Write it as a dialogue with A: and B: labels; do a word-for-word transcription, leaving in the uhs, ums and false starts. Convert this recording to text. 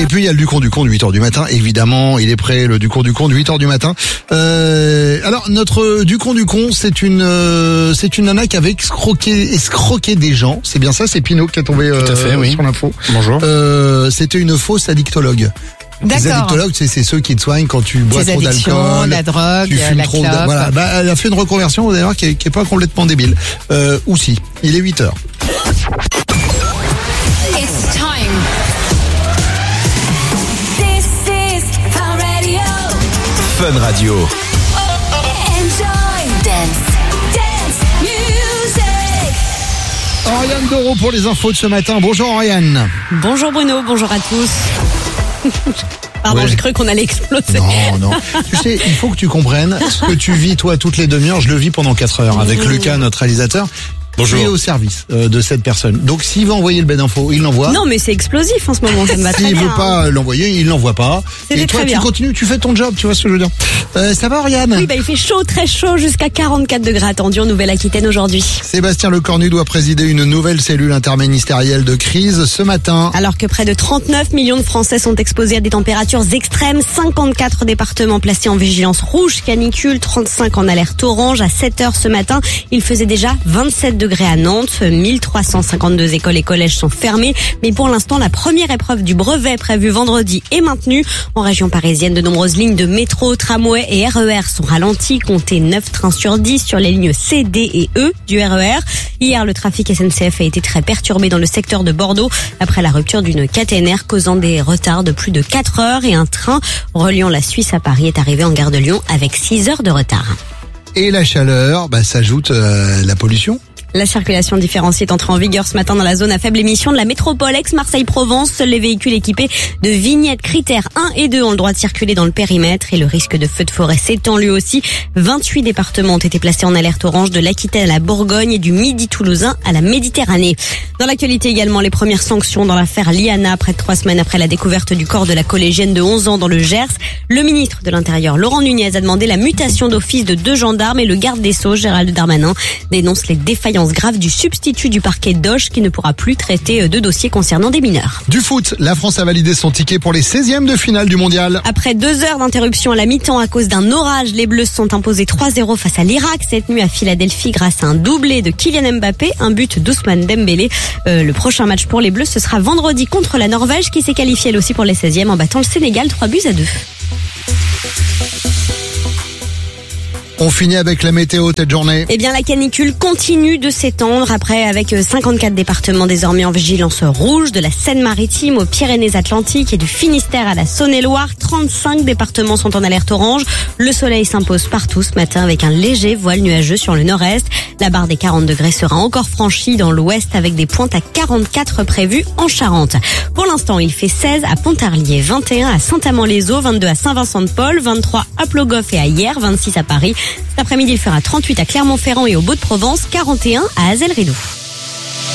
A: Et puis il y a le Ducon Ducon de huit heures du matin, évidemment, il est prêt, le Ducon Ducon de huit heures du matin. Euh, alors notre Ducon Ducon, c'est une euh, c'est une nana qui avait escroqué, escroqué des gens, c'est bien ça, c'est Pinot qui a tombé euh,
B: Tout à fait, oui.
A: sur l'info.
B: Bonjour.
A: Euh, c'était une fausse addictologue.
C: D'accord.
A: Les addictologues, c'est, c'est ceux qui te soignent quand tu bois
C: Les
A: trop d'alcool,
C: la drogue,
A: tu fumes
C: la
A: trop.
C: clope.
A: De, voilà. Bah, elle a fait une reconversion, vous allez voir, qui est, qui est pas complètement débile. Euh, ou si. Il est huit heures.
D: It's time. This is Fun Radio.
B: Fun Radio.
D: Enjoy. Dance. Dance. Music.
A: Oriane Doro pour les infos de ce matin. Bonjour Oriane.
C: Bonjour Bruno, bonjour à tous. Pardon,
A: Ouais.
C: j'ai cru qu'on allait exploser.
A: Non, non. Tu sais, il faut que tu comprennes ce que tu vis toi toutes les demi-heures. Je le vis pendant quatre heures avec Lucas, notre réalisateur.
B: Bonjour.
A: Il est au service euh, de cette personne. Donc s'il veut envoyer le ben d'info, il l'envoie.
C: Non, mais c'est explosif en ce moment, ça me va très
A: S'il
C: bien.
A: veut pas l'envoyer, il l'envoie pas.
C: C'était
A: Et toi,
C: très
A: tu
C: bien.
A: continues, tu fais ton job, tu vois ce que je veux dire. Euh, ça va Oriane?
C: Oui, bah, il fait chaud, très chaud, jusqu'à quarante-quatre degrés attendus en Nouvelle-Aquitaine aujourd'hui.
A: Sébastien Lecornu doit présider une nouvelle cellule interministérielle de crise ce matin.
C: Alors que près de trente-neuf millions de Français sont exposés à des températures extrêmes, cinquante-quatre départements placés en vigilance rouge, canicule, trente-cinq en alerte orange. À sept heures ce matin, il faisait déjà vingt-sept degrés à Nantes. mille trois cent cinquante-deux écoles et collèges sont fermés. Mais pour l'instant, la première épreuve du brevet prévue vendredi est maintenue. En région parisienne, de nombreuses lignes de métro, tramway et R E R sont ralenties. Comptez neuf trains sur dix sur les lignes C, D et E du R E R. Hier, le trafic S N C F a été très perturbé dans le secteur de Bordeaux après la rupture d'une caténaire causant des retards de plus de quatre heures et un train reliant la Suisse à Paris est arrivé en gare de Lyon avec six heures de retard.
A: Et la chaleur, bah, s'ajoute euh, la pollution.
C: La circulation différenciée est entrée en vigueur ce matin dans la zone à faible émission de la métropole ex-Marseille-Provence. Seuls les véhicules équipés de vignettes critères un et deux ont le droit de circuler dans le périmètre et le risque de feu de forêt s'étend lui aussi. vingt-huit départements ont été placés en alerte orange de l'Aquitaine à la Bourgogne et du Midi toulousain à la Méditerranée. Dans l'actualité également, les premières sanctions dans l'affaire Liana, près de trois semaines après la découverte du corps de la collégienne de onze ans dans le Gers. Le ministre de l'Intérieur, Laurent Nunez, a demandé la mutation d'office de deux gendarmes et le garde des Sceaux, Gérald Darmanin, dénonce les défaillances grave du substitut du parquet d'Auch qui ne pourra plus traiter de dossiers concernant des mineurs.
A: Du foot, la France a validé son ticket pour les seizièmes de finale du mondial.
C: Après deux heures d'interruption à la mi-temps à cause d'un orage, les Bleus se sont imposés trois zéro face à l'Irak cette nuit à Philadelphie grâce à un doublé de Kylian Mbappé, un but d'Ousmane Dembélé. Euh, le prochain match pour les Bleus, ce sera vendredi contre la Norvège qui s'est qualifiée elle aussi pour les seizièmes en battant le Sénégal trois buts à deux.
A: On finit avec la météo cette journée.
C: Eh bien, la canicule continue de s'étendre après avec cinquante-quatre départements désormais en vigilance rouge, de la Seine-Maritime aux Pyrénées-Atlantiques et du Finistère à la Saône-et-Loire. trente-cinq départements sont en alerte orange. Le soleil s'impose partout ce matin avec un léger voile nuageux sur le nord-est. La barre des quarante degrés sera encore franchie dans l'ouest avec des pointes à quarante-quatre prévues en Charente. Pour l'instant, il fait seize à Pontarlier, vingt et un à Saint-Amand-les-Eaux, vingt-deux à Saint-Vincent-de-Paul, vingt-trois à Plogoff et à Hyères, vingt-six à Paris. Cet après-midi, il fera trente-huit à Clermont-Ferrand et au Beau-de-Provence, quarante et un à Azelle-Rideau.